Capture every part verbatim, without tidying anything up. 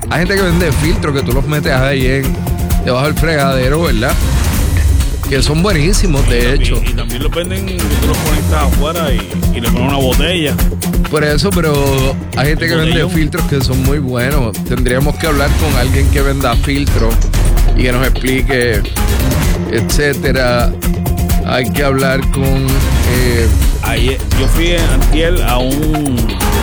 hay gente que vende filtros que tú los metes ahí en, debajo del fregadero, ¿verdad? Que son buenísimos, de y hecho. También, y también los venden, que tú los conectas afuera y, y le pones una botella. Por eso, pero hay gente que vende filtros que son muy buenos. Tendríamos que hablar con alguien que venda filtros y que nos explique, etcétera. Hay que hablar con... Eh, Ayer, yo fui antier a un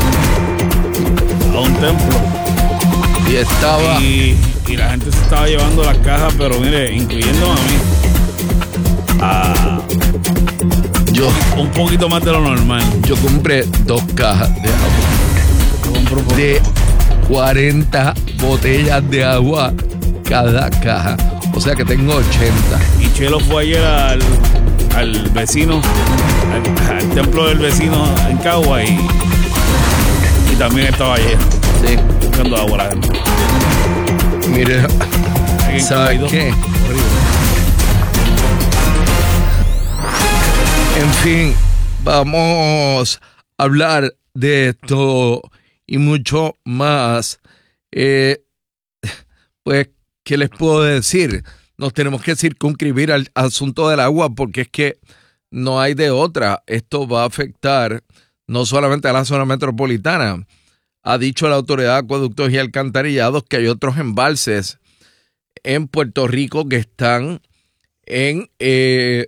a un templo y estaba... Y, y la gente se estaba llevando las cajas, pero mire, incluyendo a mí. A, yo un poquito más de lo normal. Yo compré dos cajas de agua. De cuarenta botellas de agua cada caja. O sea que tengo ochenta. Y Chelo fue ayer al, al vecino, al, al templo del vecino en Cagua y, y también estaba ayer. Sí. Buscando agua la gente. Mire, ¿sabes qué? Horrible. En fin, vamos a hablar de esto y mucho más. Eh, pues, ¿qué les puedo decir? Nos tenemos que circunscribir al asunto del agua porque es que no hay de otra. Esto va a afectar no solamente a la zona metropolitana. Ha dicho la Autoridad de Acueductos y Alcantarillados que hay otros embalses en Puerto Rico que están en... Eh,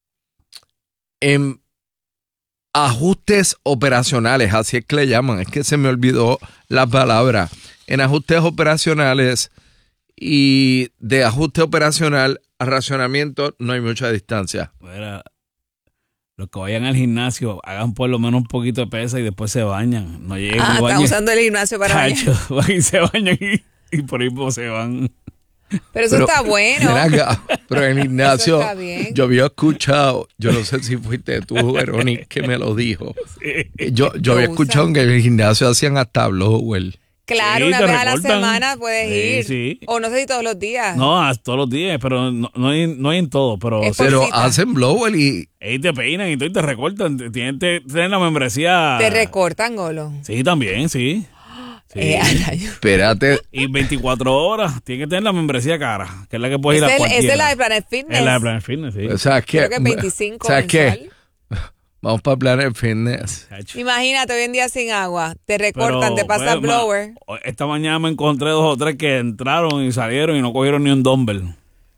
en ajustes operacionales, así es que le llaman, es que se me olvidó la palabra, en ajustes operacionales, y de ajuste operacional a racionamiento no hay mucha distancia. Bueno, los que vayan al gimnasio, hagan por lo menos un poquito de pesa y después se bañan. No lleguen ah, están usando el gimnasio para bañar. Y se bañan y, y por ahí pues se van... Pero eso pero, está bueno. Acá, pero en el gimnasio yo había escuchado, yo no sé si fuiste tú, Verónica, que me lo dijo. Sí. Yo, yo había escuchado que en el gimnasio hacían hasta blower. Claro, sí, una vez recortan. A la semana puedes sí, ir. Sí. O no sé si todos los días. No, todos los días, pero no, no, hay, no hay en todo. Pero, pero hacen blower y... Y te peinan y todo y te recortan. Tienen, te, tienen la membresía... ¿Te recortan, Golo? Sí, también, sí. Sí. Eh, Espérate. Y veinticuatro horas. Tiene que tener la membresía cara, que es la que puedes ir a cualquiera. Esa es la de Planet Fitness. Es la de Planet Fitness, sí. O sea, que, creo que veinticinco. ¿Sabes qué? Vamos para Planet Fitness. Imagínate, hoy en día sin agua. Te recortan, pero, te pasan bueno, blower. Esta mañana me encontré dos o tres que entraron y salieron y no cogieron ni un dumbbell.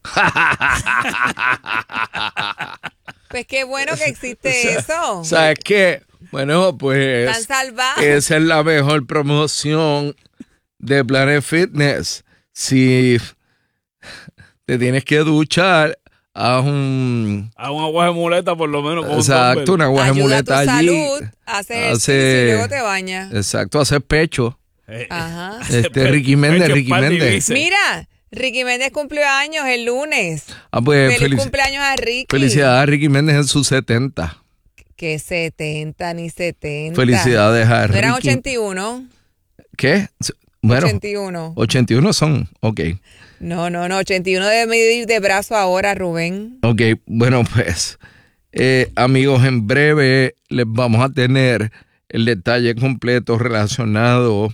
Pues qué bueno que existe o sea, eso. ¿Sabes qué? Bueno, pues Tan salvaje. Esa es la mejor promoción de Planet Fitness. Si te tienes que duchar, haz un... Haz un agua de muleta por lo menos. Con exacto, un agua de muleta allí. Salud, hace, hace... y luego te bañas. Exacto, hacer pecho. Ajá. Este, Ricky Méndez, Ricky Méndez. Mira, Ricky Méndez cumplió años el lunes. Ah, pues, feliz felic... cumpleaños a Ricky. Felicidades a Ricky Méndez en sus setenta. Que setenta ni setenta. Felicidades a Ricky. ¿No eran ochenta y uno? ¿Qué? Bueno, ochenta y uno. ochenta y uno son, ok. No, no, no, ochenta y uno debe medir de brazo ahora, Rubén. Ok, bueno, pues, eh, amigos, en breve les vamos a tener el detalle completo relacionado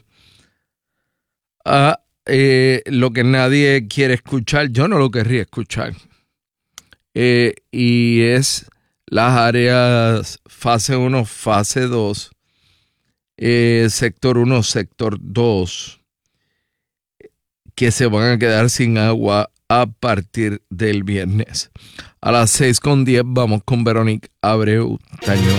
a eh, lo que nadie quiere escuchar. Yo no lo querría escuchar. Eh, y es las áreas fase uno, fase dos, eh, sector uno, sector dos, que se van a quedar sin agua a partir del viernes. A las seis con diez vamos con Verónica Abreu Tañón.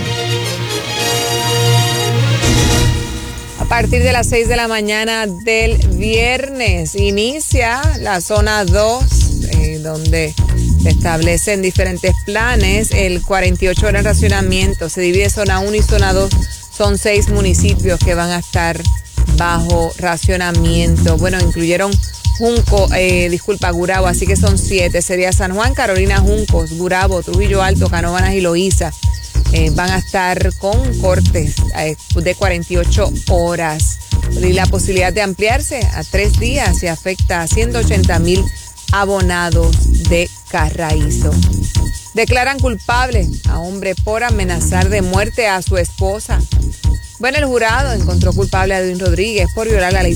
A partir de las seis de la mañana del viernes inicia la zona dos, eh, donde se establecen diferentes planes. El cuarenta y ocho horas de racionamiento se divide zona uno y zona dos. Son seis municipios que van a estar bajo racionamiento. Bueno, incluyeron Junco, eh, disculpa, Gurabo, así que son siete. Sería San Juan, Carolina, Juncos, Gurabo, Trujillo Alto, Canóvanas y Loíza. Eh, van a estar con cortes eh, de cuarenta y ocho horas. Y la posibilidad de ampliarse a tres días y afecta a ciento ochenta mil abonados de Carraízo. Declaran culpable a hombre por amenazar de muerte a su esposa. Bueno, el jurado encontró culpable a Edwin Rodríguez por violar la ley